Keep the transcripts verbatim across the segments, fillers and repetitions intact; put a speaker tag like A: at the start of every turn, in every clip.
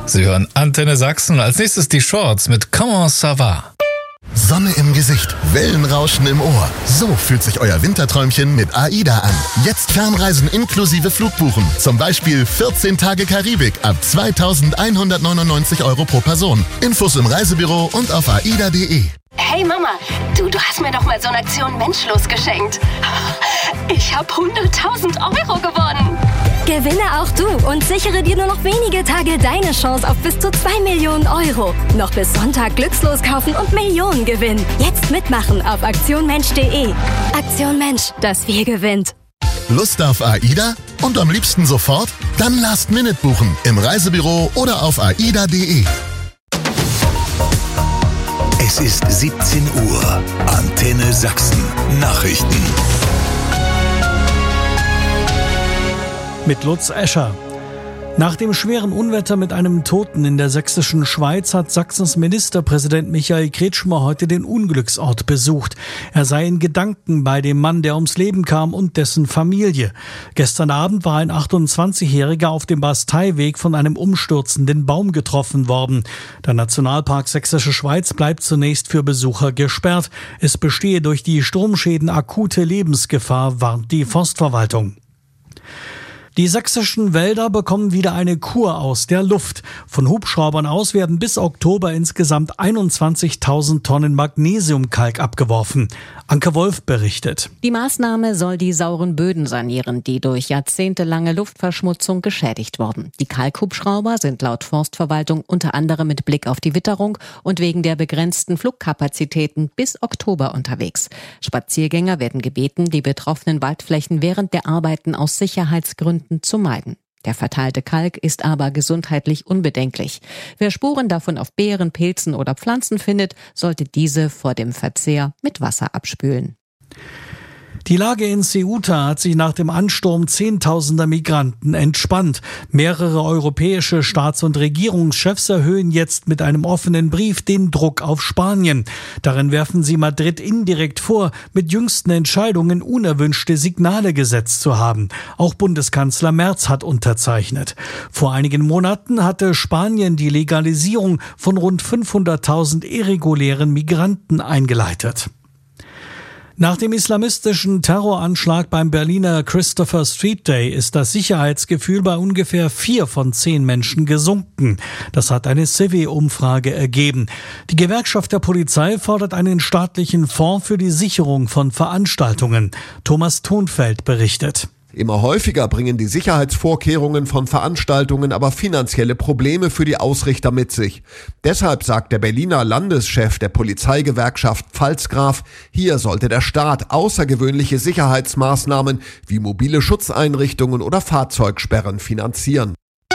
A: Sie hören Antenne Sachsen. Als nächstes die Shorts mit Comment ça va?
B: Sonne im Gesicht, Wellenrauschen im Ohr. So fühlt sich euer Winterträumchen mit AIDA an. Jetzt Fernreisen inklusive Flugbuchen. Zum Beispiel vierzehn Tage Karibik ab zweitausendeinhundertneunundneunzig Euro pro Person. Infos im Reisebüro und auf aida punkt de.
C: Hey Mama, du, du hast mir doch mal so eine Aktion Menschlos geschenkt. Ich habe hunderttausend Euro gewonnen.
D: Gewinne auch du und sichere dir nur noch wenige Tage deine Chance auf bis zu zwei Millionen Euro. Noch bis Sonntag glückslos kaufen und Millionen gewinnen. Jetzt mitmachen auf aktion mensch punkt de. Aktion Mensch, das Wir gewinnt.
B: Lust auf AIDA? Und am liebsten sofort? Dann Last Minute buchen im Reisebüro oder auf aida punkt de.
E: Es ist siebzehn Uhr. Antenne Sachsen. Nachrichten.
F: Mit Lutz Escher. Nach dem schweren Unwetter mit einem Toten in der sächsischen Schweiz hat Sachsens Ministerpräsident Michael Kretschmer heute den Unglücksort besucht. Er sei in Gedanken bei dem Mann, der ums Leben kam, und dessen Familie. Gestern Abend war ein achtundzwanzigjähriger auf dem Basteiweg von einem umstürzenden Baum getroffen worden. Der Nationalpark Sächsische Schweiz bleibt zunächst für Besucher gesperrt. Es bestehe durch die Sturmschäden akute Lebensgefahr, warnt die Forstverwaltung. Die sächsischen Wälder bekommen wieder eine Kur aus der Luft. Von Hubschraubern aus werden bis Oktober insgesamt einundzwanzigtausend Tonnen Magnesiumkalk abgeworfen. Anke Wolf berichtet.
G: Die Maßnahme soll die sauren Böden sanieren, die durch jahrzehntelange Luftverschmutzung geschädigt wurden. Die Kalkhubschrauber sind laut Forstverwaltung unter anderem mit Blick auf die Witterung und wegen der begrenzten Flugkapazitäten bis Oktober unterwegs. Spaziergänger werden gebeten, die betroffenen Waldflächen während der Arbeiten aus Sicherheitsgründen zu meiden. Der verteilte Kalk ist aber gesundheitlich unbedenklich. Wer Spuren davon auf Beeren, Pilzen oder Pflanzen findet, sollte diese vor dem Verzehr mit Wasser abspülen.
F: Die Lage in Ceuta hat sich nach dem Ansturm zehntausender Migranten entspannt. Mehrere europäische Staats- und Regierungschefs erhöhen jetzt mit einem offenen Brief den Druck auf Spanien. Darin werfen sie Madrid indirekt vor, mit jüngsten Entscheidungen unerwünschte Signale gesetzt zu haben. Auch Bundeskanzler Merz hat unterzeichnet. Vor einigen Monaten hatte Spanien die Legalisierung von rund fünfhunderttausend irregulären Migranten eingeleitet. Nach dem islamistischen Terroranschlag beim Berliner Christopher Street Day ist das Sicherheitsgefühl bei ungefähr vier von zehn Menschen gesunken. Das hat eine Civi-Umfrage ergeben. Die Gewerkschaft der Polizei fordert einen staatlichen Fonds für die Sicherung von Veranstaltungen. Thomas Thunfeld berichtet.
H: Immer häufiger bringen die Sicherheitsvorkehrungen von Veranstaltungen aber finanzielle Probleme für die Ausrichter mit sich. Deshalb sagt der Berliner Landeschef der Polizeigewerkschaft Pfalzgraf, hier sollte der Staat außergewöhnliche Sicherheitsmaßnahmen wie mobile Schutzeinrichtungen oder Fahrzeugsperren finanzieren.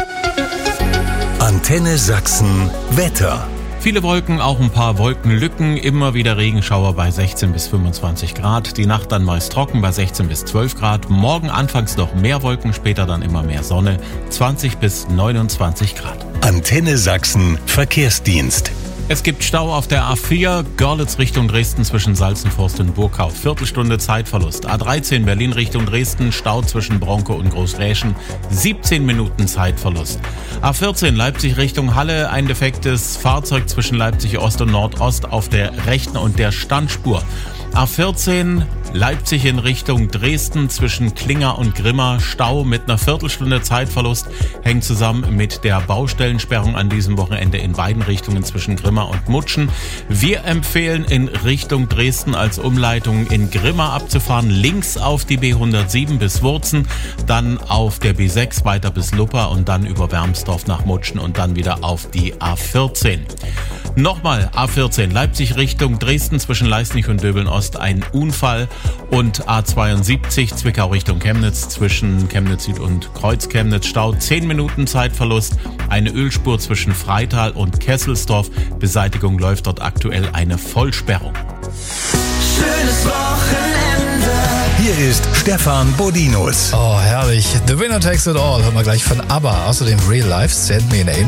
E: Antenne Sachsen Wetter.
I: Viele Wolken, auch ein paar Wolkenlücken, immer wieder Regenschauer bei sechzehn bis fünfundzwanzig Grad. Die Nacht dann meist trocken bei sechzehn bis zwölf Grad. Morgen anfangs noch mehr Wolken, später dann immer mehr Sonne, zwanzig bis neunundzwanzig Grad.
E: Antenne Sachsen Verkehrsdienst.
I: Es gibt Stau auf der A vier, Görlitz Richtung Dresden zwischen Salzenforst und Burgau. Viertelstunde Zeitverlust. A dreizehn Berlin Richtung Dresden, Stau zwischen Bronke und Großräschen. siebzehn Minuten Zeitverlust. A vierzehn Leipzig Richtung Halle, ein defektes Fahrzeug zwischen Leipzig Ost und Nordost auf der rechten und der Standspur. A vierzehn Leipzig in Richtung Dresden zwischen Klinger und Grimma, Stau mit einer Viertelstunde Zeitverlust, hängt zusammen mit der Baustellensperrung an diesem Wochenende in beiden Richtungen zwischen Grimma und Mutschen. Wir empfehlen in Richtung Dresden als Umleitung in Grimma abzufahren, links auf die B hundertsieben bis Wurzen, dann auf der B sechs weiter bis Lupper und dann über Wermsdorf nach Mutschen und dann wieder auf die A vierzehn. Nochmal A vierzehn Leipzig Richtung Dresden zwischen Leisnig und Döbeln Ost ein Unfall und A zweiundsiebzig Zwickau Richtung Chemnitz zwischen Chemnitz Süd und Kreuz Chemnitz Stau, zehn Minuten Zeitverlust, eine Ölspur zwischen Freital und Kesselsdorf, Beseitigung läuft dort aktuell eine Vollsperrung.
J: Schönes Wochenende.
E: Hier ist Stefan Bodinus.
A: Oh, herrlich. The Winner Takes It All hören wir gleich von ABBA. Außerdem Real Life, Send Me an Angel.